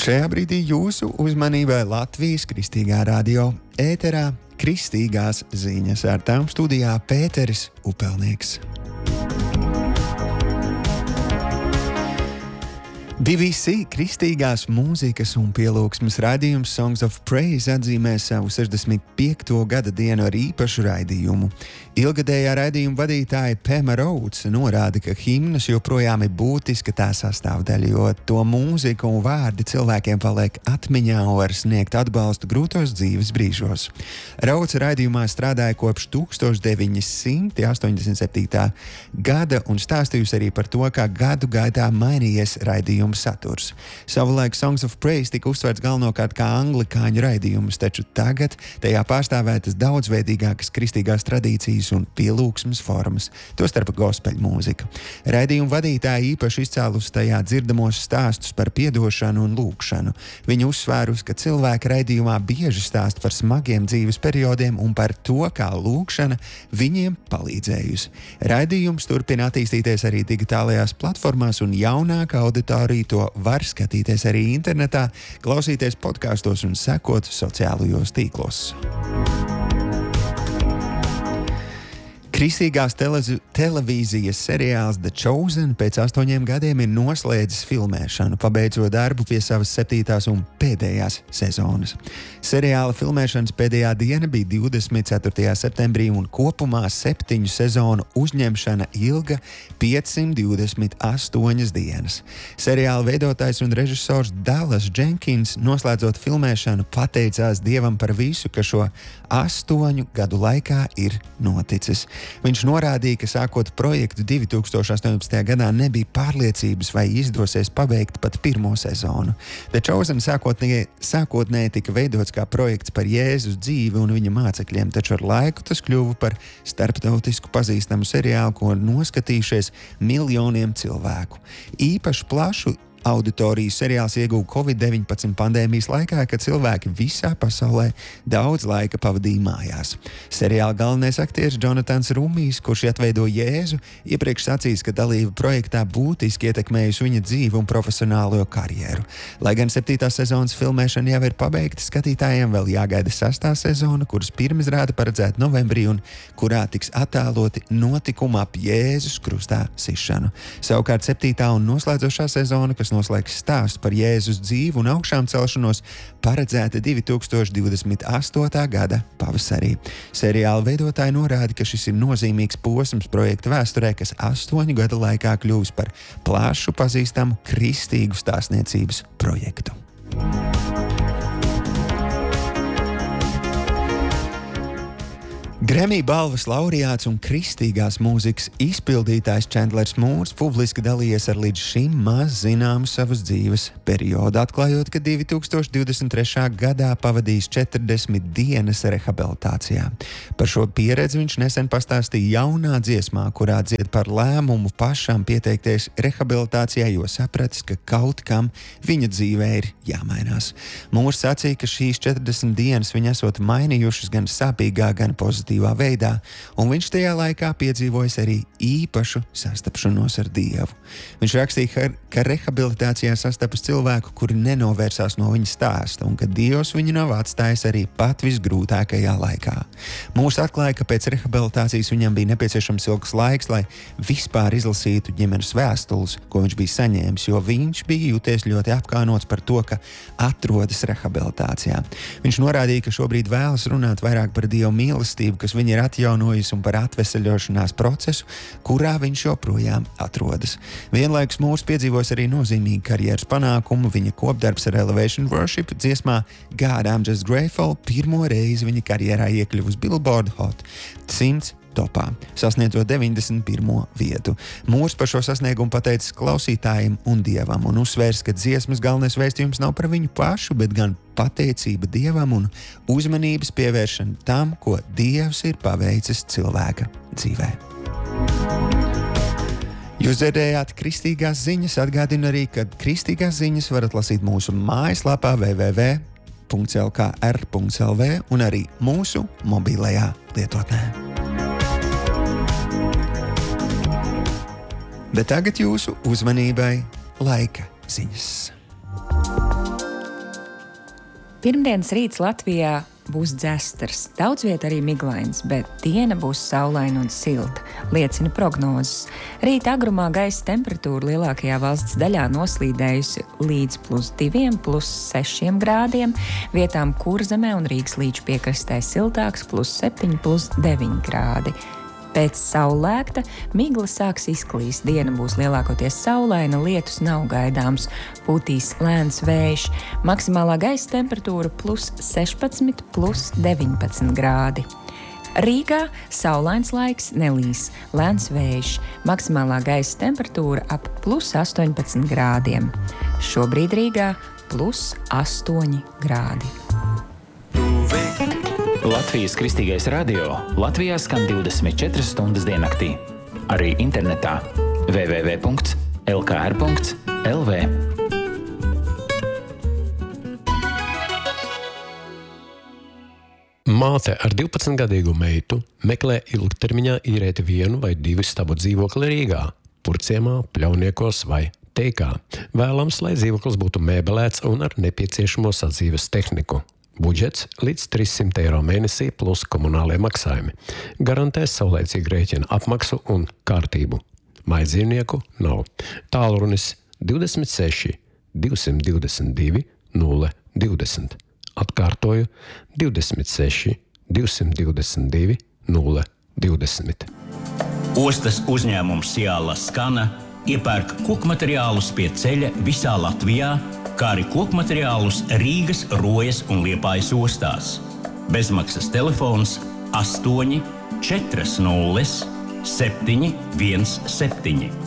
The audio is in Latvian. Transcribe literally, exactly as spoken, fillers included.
Šajā brīdī jūsu uzmanībai Latvijas Kristīgā radio ēterā Kristīgās ziņas, ar tām studijā Pēteris Upelnieks. B B C Kristīgās mūzikas un pielūgsmes raidījums Songs of Praise atzīmē savu sešdesmit piekto gada dienu ar īpašu raidījumu. Ilgadējā raidījuma vadītāja Pema Rauds norāda, ka himnas joprojām ir būtiska tā sastāvdaļa, jo to mūzika un vārdi cilvēkiem paliek atmiņā un var sniegt atbalstu grūtos dzīves brīžos. Rauds raidījumā strādāja kopš tukstovš deviņi simti astoņdesmit septītā gada un stāstījusi arī par to, kā gadu gaitā mainījies raidījuma saturs. Savulaik Songs of Praise tika uztverts galvenokārt kā anglikāņu raidījums, taču tagad tajā pārstāvētas daudzveidīgākas kristīgās tradīcijas un pielūgsmes formas, tostarp gospeļu mūzika. Raidījuma vadītāja īpaši izcēlus tajā dzirdamos stāstus par piedošanu un lūgšanu. Viņa uzsvērus, ka cilvēki raidījumā bieži stāst par smagiem dzīves periodiem un par to, kā lūgšana viņiem palīdzējusi. Raidījums turpina attīstīties arī digitālajās platformās un jaunāka auditorija to var skatīties arī internetā, klausīties podkastos un sekot sociālajos tīklos. Kristīgās televiz- televīzijas seriāls The Chosen pēc astoņiem gadiem ir noslēdzis filmēšanu, pabeidzot darbu pie savas septītās un pēdējās sezonas. Seriāla filmēšanas pēdējā diena bija divdesmit ceturtajā septembrī un kopumā septiņu sezonu uzņemšana ilga piecsimt divdesmit astoņas dienas. Seriāla veidotājs un režisors Dallas Jenkins, noslēdzot filmēšanu, pateicās Dievam par visu, ka šo astoņu gadu laikā ir noticis. Viņš norādīja, ka sākot projektu divi tūkstoši astoņpadsmitajā gadā nebija pārliecības, vai izdosies pabeigt pat pirmo sezonu. The Chosen sākotnēji, sākotnēji tika veidots kā projekts par Jēzus dzīvi un viņa mācekļiem, taču ar laiku tas kļuva par starptautisku pazīstamu seriālu, ko noskatījušies miljoniem cilvēku. Īpaši plašu auditoriju seriāls ieguva covid deviņpadsmit pandēmijas laikā, kad cilvēki visā pasaulē daudz laika pavadīja mājās. Seriāla galvenais aktieris Jonatans Rumijs, kurš atveido Jēzu, iepriekš sacījis, ka dalība projektā būtiski ietekmējusi viņa dzīvi un profesionālo karjeru. Lai gan septītās sezonas filmēšana jau ir pabeigta, skatītājiem vēl jāgaida sastā sezona, kuras pirmizrāde paredzēta novembrī un kurā tiks attēloti notikumi ap Jēzus krustā sišanu. Savukārt septītā un noslēdzošā sezona, kas noslēgs stāstu par Jēzus dzīvi un augšām celšanos, paredzēta divi tūkstoši divdesmit astotā gada pavasarī. Seriāla veidotāji norāda, ka šis ir nozīmīgs posms projekta vēsturē, kas astoņu gadu laikā kļūs par plašu pazīstamu kristīgu stāstniecības projektu. Grammy balvas laureāts un kristīgās mūzikas izpildītājs Chandlers Mūrs publiski dalījies ar līdz šim maz zināmu savas dzīves periodu, atklājot, ka divi tūkstoši divdesmit trešā gadā pavadījis četrdesmit dienas rehabilitācijā. Par šo pieredzi viņš nesen pastāstīja jaunā dziesmā, kurā dzied par lēmumu pašam pieteikties rehabilitācijā, jo sapratis, ka kaut kam viņa dzīvē ir jāmainās. Mūrs sacīja, ka šīs četrdesmit dienas viņa esot mainījušas gan sāpīgā, gan pozitīvā veidā, un viņš tajā laikā piedzīvojis arī īpašu sastapšanos ar Dievu. Viņš rakstīja, ka rehabilitācijā sastapas cilvēku, kuri nenovērsās no viņa stāsta, un ka Dievs viņu nav atstājis arī pat visgrūtākajā laikā. Mūrs atklāja, ka pēc rehabilitācijas viņam bija nepieciešams ilgs laiks, lai vispār izlasītu ģimenes vēstules, ko viņš bija saņēmis, jo viņš bija jūties ļoti apkaunots par to, ka atrodas rehabilitācijā. Viņš norādīja, ka šobrīd vēlas runāt vairāk par Dieva mīlestību, kas viņa ir atjaunojusi, un par atveseļošanās procesu, kurā viņš joprojām atrodas. Vienlaikus Mūrs piedzīvos arī nozīmīgu karjeras panākumu. Viņa kopdarbs ar Elevation Worship dziesmā God I'm Just Grateful pirmo reizi viņa karjerā iekļuvusi Billboard Hot simts topā, sasniedzot deviņdesmit pirmo vietu. Mūrs par šo sasniegumu pateicis klausītājiem un Dievam un uzsvērs, ka dziesmas galvenais vēstījums nav par viņu pašu, bet gan pateicība Dievam un uzmanības pievēršana tam, ko Dievs ir paveicis cilvēka dzīvē. Jūs dzirdējāt kristīgās ziņas, atgādinu arī, ka kristīgās ziņas varat lasīt mūsu mājaslapā w w w punkts l k r punkts l v un arī mūsu mobilajā lietotnē. Bet tagad jūsu uzmanībai laika ziņas. Pirmdienas rīts Latvijā būs dzestars, daudz viet arī miglains, bet diena būs saulaina un silta, liecina prognozes. Rīta agrumā gaisa temperatūra lielākajā valsts daļā noslīdējusi līdz plus diviem, plus sešiem grādiem, vietām Kurzemē un Rīgas līča piekrastē siltāks plus septiņi, plus deviņi grādi. Pēc saulēkta migla sāks izklīst, diena būs lielākoties saulaina, lietus nav gaidāms, pūtīs lēns vējš, maksimālā gaisa temperatūra plus sešpadsmit, plus deviņpadsmit grādi. Rīgā saulains laiks, nelīs, lēns vējš, maksimālā gaisa temperatūra ap plus astoņpadsmit grādiem. Šobrīd Rīgā plus astoņi grādi. Latvijas Kristīgais radio Latvijā skan divdesmit četras stundas diennaktī. Arī internetā w w w punkts l k r punkts l v. Māte ar divpadsmitgadīgu meitu meklē ilgtermiņā īrēt vienu vai divu stabu dzīvokli Rīgā, Purciemā, Pļauniekos vai Teikā. Vēlams, lai dzīvoklis būtu mēbelēts un ar nepieciešamo sadzīves tehniku. Budžets līdz trīs simti eiro mēnesī plus komunālie maksājumi. Garantēs saulēcīgu rēķina apmaksu un kārtību. Mājdzīvnieku nav. Tālrunis divdesmit seši, divsimt divdesmit divi, nulle divdesmit. Atkārtoju divdesmit seši, divsimt divdesmit divi, nulle divdesmit. Ostas uzņēmums Ciāla Skana iepērk kokmateriālus pie ceļa visā Latvijā, kā arī kokmateriālus Rīgas, Rojas un Liepājas ostās. Bezmaksas telefons astoņi, četri nulle, septiņi, viens septiņi.